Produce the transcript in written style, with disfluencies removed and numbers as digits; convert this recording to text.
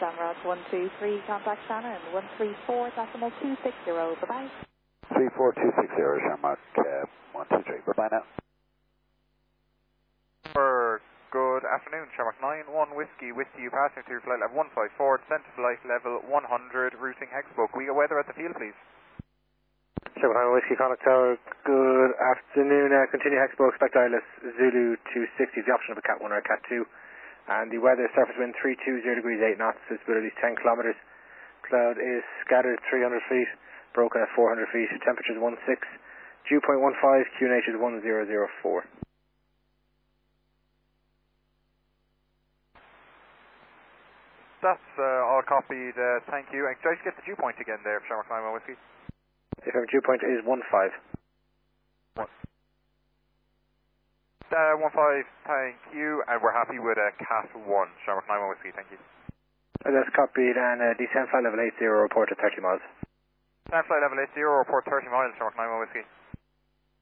Shamrock 123, contact Shannon 134, decimal 260, bye-bye. 34260, Shamrock 123, bye-bye now. Good afternoon, Shamrock 91 Whiskey with you, passing through flight level 154, descent to flight level 100, routing Hexbook. We got weather at the field, please. Shamrock 91 Whiskey, contact tower, good afternoon. Continue Hexbook, expect ILS Zulu 260, the option of a Cat 1 or a Cat 2. And the weather, surface wind 320 degrees 8 knots, visibility is 10 kilometers. Cloud is scattered 300 feet, broken at 400 feet, temperature is 16, dew point 15, QNH is 1004. That's all copied, thank you. And could I just get the dew point again there, Shamrock 91 Whiskey? If our dew point is 15. 15, thank you. And we're happy with Cat 1, Shamrock 91 Whiskey, thank you. That's copied, and descend flight level 80, report at 30 miles. Descend flight level 80, report 30 miles, Shamrock 91 Whiskey.